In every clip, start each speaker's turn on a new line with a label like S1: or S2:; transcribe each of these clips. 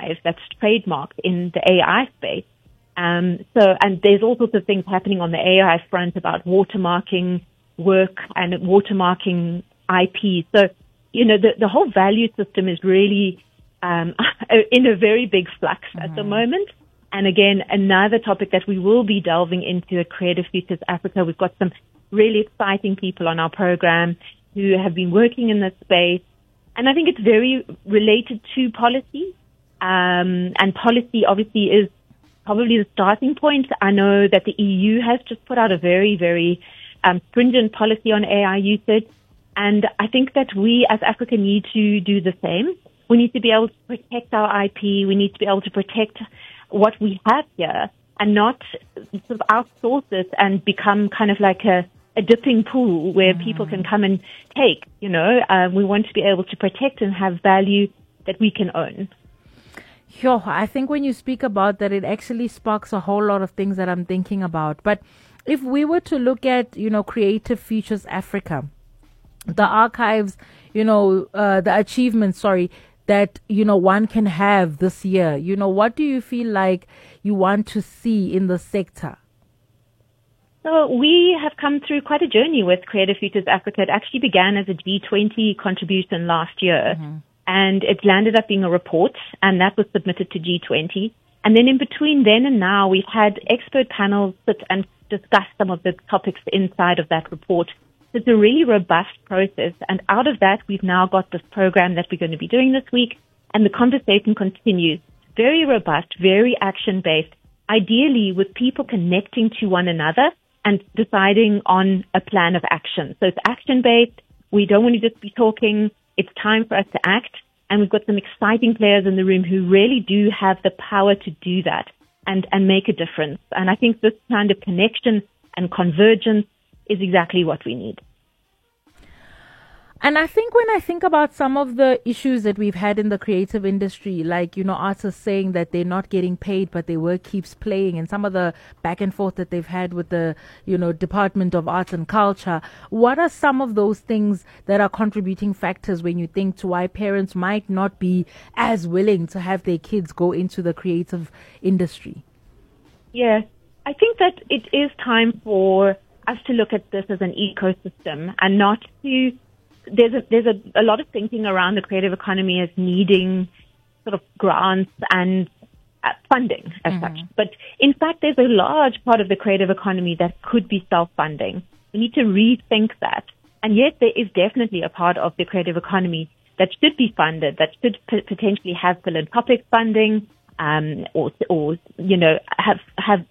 S1: archive that's trademarked in the AI space. And there's all sorts of things happening on the AI front about watermarking work and watermarking IP. So, the whole value system is really in a very big flux at the moment. And again, another topic that we will be delving into at Creative Futures Africa. We've got some really exciting people on our program who have been working in this space. And I think it's very related to policy. And policy obviously is probably the starting point. I know that the EU has just put out a very, very stringent policy on AI usage. And I think that we as Africa need to do the same. We need to be able to protect our IP. We need to be able to protect what we have here and not sort of outsource it and become kind of like a dipping pool where people can come and take, we want to be able to protect and have value that we can own.
S2: Sure. I think when you speak about that, it actually sparks a whole lot of things that I'm thinking about. But if we were to look at, Creative Futures Africa, the archives, the achievements, that, one can have this year, what do you feel like you want to see in the sector?
S1: So we have come through quite a journey with Creative Futures Africa. It actually began as a G20 contribution last year, and it landed up being a report, and that was submitted to G20. And then in between then and now, we've had expert panels sit and discuss some of the topics inside of that report. So it's a really robust process, and out of that, we've now got this program that we're going to be doing this week, and the conversation continues. Very robust, very action-based, ideally with people connecting to one another and deciding on a plan of action. So it's action-based. We don't want to just be talking. It's time for us to act. And we've got some exciting players in the room who really do have the power to do that and make a difference. And I think this kind of connection and convergence is exactly what we need.
S2: And I think when I think about some of the issues that we've had in the creative industry, like, artists saying that they're not getting paid, but their work keeps playing, and some of the back and forth that they've had with the, Department of Arts and Culture, what are some of those things that are contributing factors when you think to why parents might not be as willing to have their kids go into the creative industry?
S1: Yeah, I think that it is time for us to look at this as an ecosystem and not to... There's a lot of thinking around the creative economy as needing sort of grants and funding as such. But in fact, there's a large part of the creative economy that could be self-funding. We need to rethink that. And yet there is definitely a part of the creative economy that should be funded, that should potentially have philanthropic funding, or have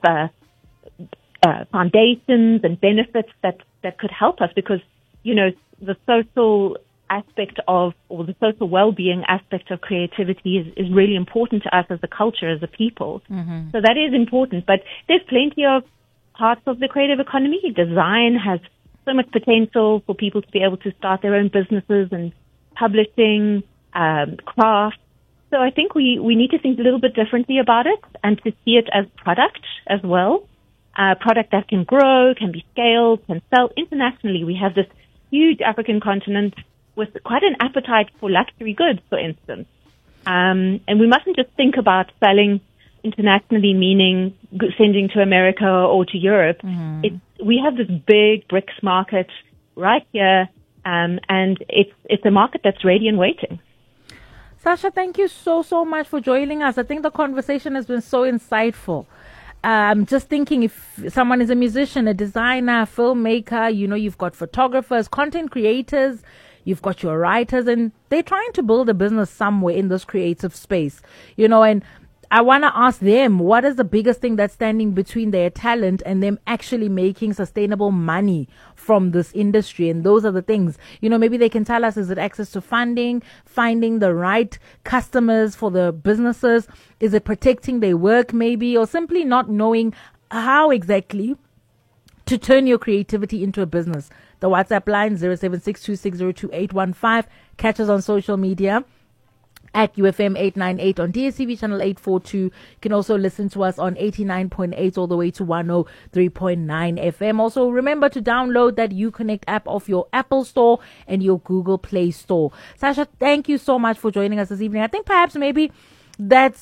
S1: foundations and benefits that could help us, because, the social aspect of, or the social well-being aspect of creativity is really important to us as a culture, as a people. So that is important. But there's plenty of parts of the creative economy. Design has so much potential for people to be able to start their own businesses, and publishing, craft. So I think we need to think a little bit differently about it and to see it as product as well. Product that can grow, can be scaled, can sell internationally. We have this huge African continent with quite an appetite for luxury goods, for instance. And we mustn't just think about selling internationally, meaning sending to America or to Europe. We have this big BRICS market right here, and it's a market that's ready and waiting.
S2: Sasha, thank you so much for joining us. I think the conversation has been so insightful. I'm just thinking, if someone is a musician, a designer, filmmaker, you've got photographers, content creators, you've got your writers, and they're trying to build a business somewhere in this creative space, and I want to ask them, what is the biggest thing that's standing between their talent and them actually making sustainable money from this industry? And those are the things, maybe they can tell us, is it access to funding, finding the right customers for the businesses? Is it protecting their work maybe, or simply not knowing how exactly to turn your creativity into a business? The WhatsApp line 0762602815. Catch us on social media at UFM 898 on DSTV channel 842. You can also listen to us on 89.8 all the way to 103.9 FM. Also, remember to download that UConnect app off your Apple Store and your Google Play Store. Sasha, thank you so much for joining us this evening. I think perhaps maybe that's